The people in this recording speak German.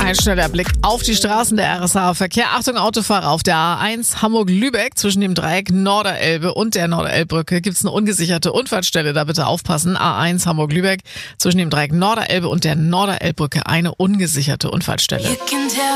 Ein schneller Blick auf die Straßen der RSH-Verkehr. Achtung, Autofahrer auf der A1 Hamburg-Lübeck zwischen dem Dreieck Norderelbe und der Norderelbbrücke gibt es eine ungesicherte Unfallstelle. Da bitte aufpassen. A1 Hamburg-Lübeck zwischen dem Dreieck Norderelbe und der Norderelbbrücke eine ungesicherte Unfallstelle.